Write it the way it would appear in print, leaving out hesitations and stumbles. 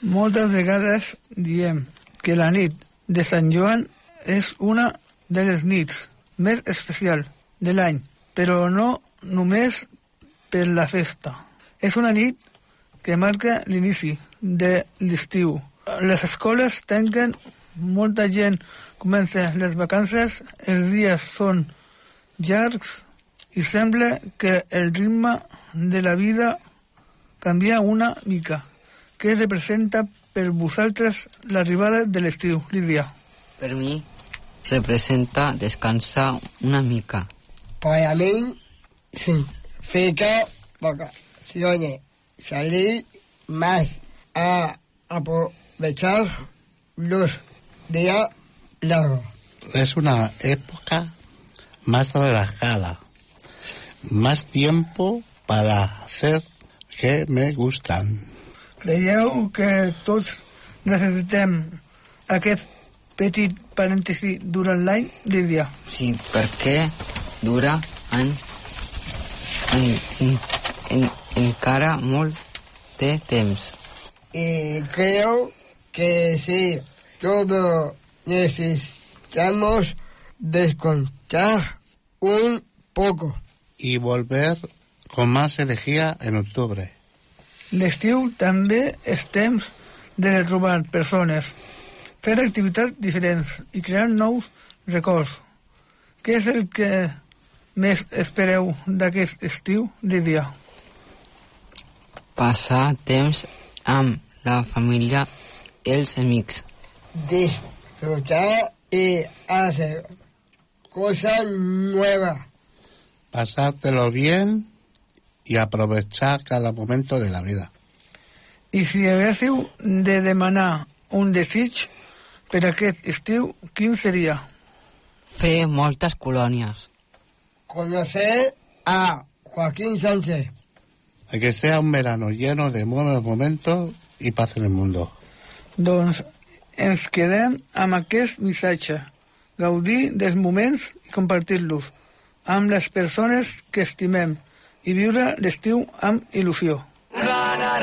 Moltes vegades diem que la nit de Sant Joan és una de les nits més especials de l'any, però no només per la festa. És una nit que marca l'inici de l'estiu. Les escoles tanquen, molta gent comença les vacances, els dies són llargs i sembla que el ritme de la vida canvia una mica. Què representa per vosaltres l'arribada de l'estiu, Lídia? Per mi representa descansar una mica. Para mí significa vacaciones, salir más a aprovechar los días largos. Es una época más relajada, más tiempo para hacer que me gustan. Creieu que tots necessitem aquest petit parèntesi durant l'any, Lídia? Sí, perquè dura encara molt de temps. Y creo que sí, todos necesitamos descontar un poco. Y volver con más energía en octubre. L'estiu també és temps de retrobar persones, fer activitats diferents i crear nous records. Què és el que més espereu d'aquest estiu, Lídia? Passar temps amb la família i els amics. Disfrutar y hacer cosas nuevas. Pasártelo bien y aprovechar cada momento de la vida. I si haguéssiu de demanar un desig per aquest estiu, quin seria? Fer moltes colònies. Conocer a Joaquín Sánchez. A que sea un verano lleno de buenos momentos y paz en el mundo. Doncs ens quedem amb aquest missatge. Gaudir dels moments i compartir-los amb les persones que estimem i viure l'estiu amb il·lusió.